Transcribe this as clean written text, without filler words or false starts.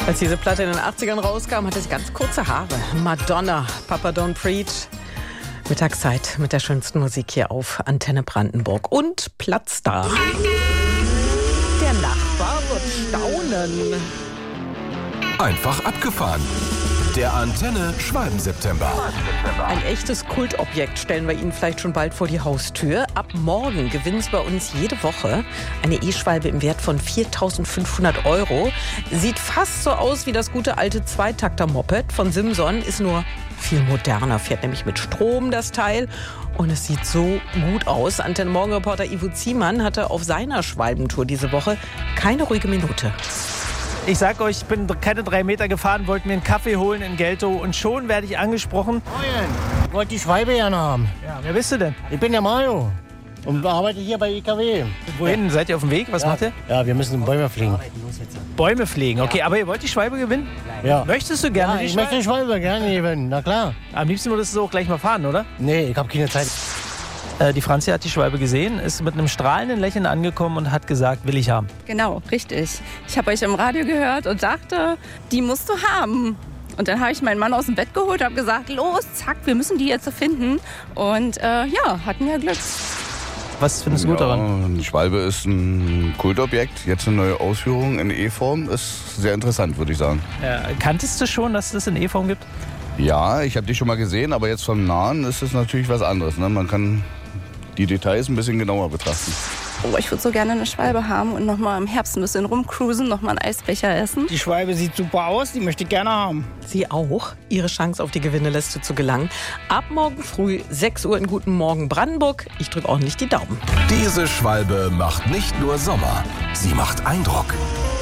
Als diese Platte in den 80ern rauskam, hatte sie ganz kurze Haare. Madonna, Papa Don't Preach. Mittagszeit mit der schönsten Musik hier auf Antenne Brandenburg. Und Platz da. Der Nachbar wird staunen. Einfach abgefahren. Der Antenne Schwalben-September. Ein echtes Kultobjekt stellen wir Ihnen vielleicht schon bald vor die Haustür. Ab morgen gewinnen Sie bei uns jede Woche eine E-Schwalbe im Wert von 4.500 €. Sieht fast so aus wie das gute alte Zweitakter-Moped von Simson, ist nur viel moderner, fährt nämlich mit Strom das Teil. Und es sieht so gut aus. Antenne Morgen-Reporter Ivo Ziemann hatte auf seiner Schwalbentour diese Woche keine ruhige Minute. Ich sag euch, ich bin keine 3 Meter gefahren, wollte mir einen Kaffee holen in Geltow und schon werde ich angesprochen. Moin, ich wollte die Schwalbe gerne haben. Ja, wer bist du denn? Ich bin der Mario und arbeite hier bei IKW. Wohin? Seid ihr auf dem Weg? Was macht ihr? Ja, wir müssen Bäume pflegen. Bäume pflegen, okay. Aber ihr wollt die Schwalbe gewinnen? Ja. Möchtest du gerne Ja, die ich Schwalbe? möchte die Schwalbe gerne gewinnen, na klar. Am liebsten würdest du auch gleich mal fahren, oder? Nee, ich habe keine Zeit. Die Franzi hat die Schwalbe gesehen, ist mit einem strahlenden Lächeln angekommen und hat gesagt, will ich haben. Genau, richtig. Ich habe euch im Radio gehört und dachte, die musst du haben. Und dann habe ich meinen Mann aus dem Bett geholt und habe gesagt, los, zack, wir müssen die jetzt finden. Und ja, hatten wir Glück. Was findest du gut daran? Die Schwalbe ist ein Kultobjekt. Jetzt eine neue Ausführung in E-Form ist sehr interessant, würde ich sagen. Kanntest du schon, dass es das in E-Form gibt? Ja, ich habe die schon mal gesehen, aber jetzt vom Nahen ist es natürlich was anderes. Ne? Man kann die Details ein bisschen genauer betrachten. Oh, ich würde so gerne eine Schwalbe haben und noch mal im Herbst ein bisschen rumcruisen, noch mal einen Eisbecher essen. Die Schwalbe sieht super aus, die möchte ich gerne haben. Sie auch, Ihre Chance auf die Gewinneliste zu gelangen. Ab morgen früh 6 Uhr in Guten Morgen Brandenburg. Ich drücke ordentlich die Daumen. Diese Schwalbe macht nicht nur Sommer, sie macht Eindruck.